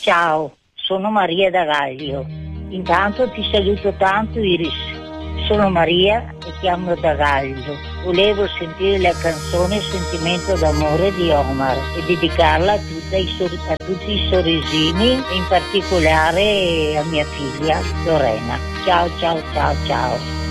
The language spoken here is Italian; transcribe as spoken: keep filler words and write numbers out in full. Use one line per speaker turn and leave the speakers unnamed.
Ciao, sono Maria da Gaglio. Intanto ti saluto tanto Iris. Sono Maria e chiamo da Gaglio. Volevo sentire la canzone Sentimento d'amore di Omar e dedicarla a, i sor- a tutti i sorrisini e in particolare a mia figlia Lorena. Ciao ciao ciao ciao.